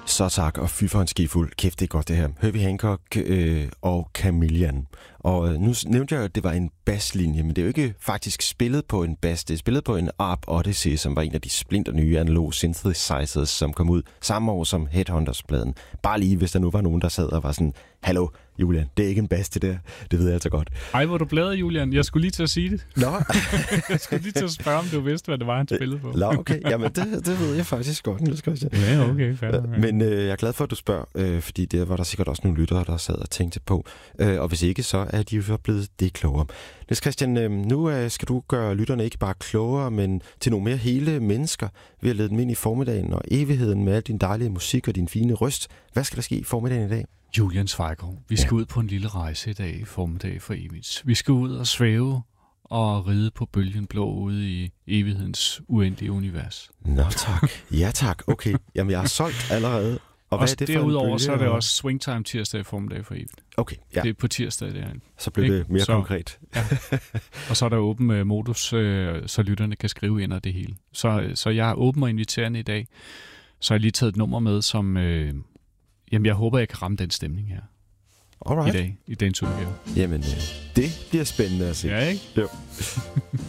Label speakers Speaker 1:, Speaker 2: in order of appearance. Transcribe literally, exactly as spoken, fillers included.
Speaker 1: Så tak, og fy for en skifuld. Kæft, det er godt det her. Herbie Hancock øh, og Chameleon. Og øh, nu nævnte jeg, at det var en basslinje, men det er jo ikke faktisk spillet på en bass. Det er spillet på en A R P Odyssey, som var en af de splinter nye analog synthesizers, som kom ud samme år som Headhunters-pladen. Bare lige, hvis der nu var nogen, der sad og var sådan, hallo, Julian, det er ikke en bass, det der. Det ved jeg altså godt.
Speaker 2: Ej, hvor du bladede, Julian. Jeg skulle lige til at sige det.
Speaker 1: Nå.
Speaker 2: Jeg skulle lige til at spørge, om du vidste, hvad det var, han spillede på.
Speaker 1: Nå, okay. Jamen, det, det ved jeg faktisk godt, Niels Christian.
Speaker 2: Ja, okay. Fair, okay.
Speaker 1: Men øh, jeg er glad for, at du spørger, øh, fordi det var der sikkert også nogle lyttere, der sad og tænkte på. Øh, og hvis ikke, så er de jo blevet det klogere. Niels Christian, øh, nu øh, skal du gøre lytterne ikke bare klogere, men til nogle mere hele mennesker ved at lede dem ind i formiddagen og evigheden med al din dejlige musik og din fine røst. Hvad skal der ske i formiddagen i dag?
Speaker 2: Julian Zweigård, vi skal ja. ud på en lille rejse i dag i formiddag for evigt. Vi skal ud og svæve og ride på bølgen blå ude i evighedens uendelige univers.
Speaker 1: Nå tak. Ja tak. Okay. Jamen jeg er solgt allerede. Og hvad er det for
Speaker 2: derudover,
Speaker 1: en bølge?
Speaker 2: så er det også swingtime tirsdag i formiddag for evigt.
Speaker 1: Okay, ja.
Speaker 2: Det er på tirsdag, det er.
Speaker 1: Så bliver det mere
Speaker 2: så,
Speaker 1: konkret.
Speaker 2: Ja. Og så er der åben uh, modus, uh, så lytterne kan skrive ind af det hele. Så, så jeg er åben og inviterende i dag. Så har jeg lige taget et nummer med, som... Uh, jamen, jeg håber, jeg kan ramme den stemning her.
Speaker 1: Alright.
Speaker 2: I dag, i dagens udgave.
Speaker 1: Jamen, øh, det bliver spændende at se.
Speaker 2: Ja, ikke?
Speaker 1: Jo.